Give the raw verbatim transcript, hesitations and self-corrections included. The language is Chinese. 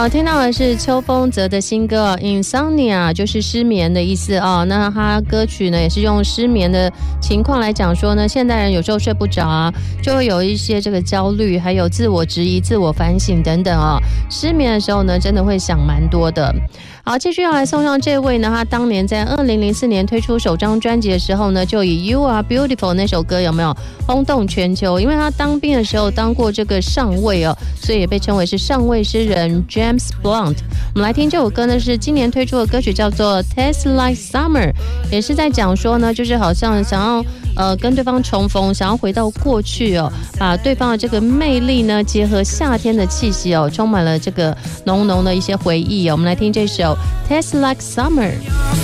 好，听到的是邱锋泽的新歌 Insomnia， 就是失眠的意思哦。那他歌曲呢也是用失眠的情况来讲说呢，现代人有时候睡不着啊，就会有一些这个焦虑，还有自我质疑、自我反省等等哦。失眠的时候呢，真的会想蛮多的。好，继续要来送上这位呢，他当年在二零零四年推出首张专辑的时候呢，就以 You Are Beautiful 那首歌有没有轰动全球？因为他当兵的时候当过这个上尉哦，所以也被称为是上尉诗人 James Blunt。我们来听这首歌呢，是今年推出的歌曲，叫做 Tastes Like Summer， 也是在讲说呢，就是好像想要呃跟对方重逢，想要回到过去哦，把对方的这个魅力呢结合夏天的气息哦，充满了这个浓浓的一些回忆哦。我们来听这首 Tastes Like Summer。